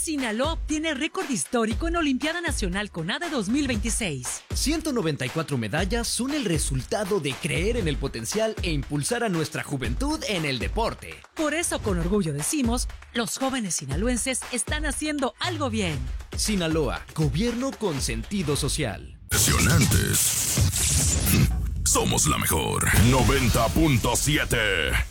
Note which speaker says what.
Speaker 1: Sinaloa obtiene récord histórico en Olimpiada Nacional CONADE 2026.
Speaker 2: 194 medallas son el resultado de creer en el potencial e impulsar a nuestra juventud en el deporte.
Speaker 1: Por eso, con orgullo decimos, los jóvenes sinaloenses están haciendo algo bien.
Speaker 2: Sinaloa, gobierno con sentido social.
Speaker 3: Impresionantes. Somos la mejor. 90.7.